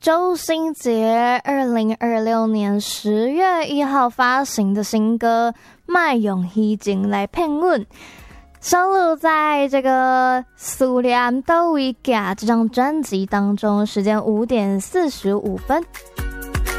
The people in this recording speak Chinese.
周兴杰2026年10月1号发行的新歌《卖用希情来骗阮》，收录在这个《思念都为假》这张专辑当中，时间5点45分。